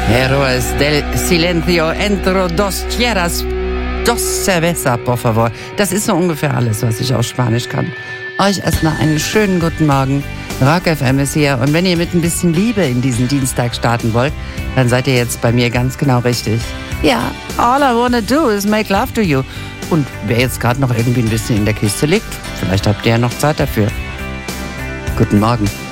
Héroes del silencio entre dos tierras, dos cerveza, por favor. Das ist so ungefähr alles, was ich auf Spanisch kann. Euch erstmal einen schönen guten Morgen. Rock FM ist hier. Und wenn ihr mit ein bisschen Liebe in diesen Dienstag starten wollt, dann seid ihr jetzt bei mir ganz genau richtig. Ja, all I wanna do is make love to you. Und wer jetzt gerade noch irgendwie ein bisschen in der Kiste liegt, vielleicht habt ihr ja noch Zeit dafür. Guten Morgen.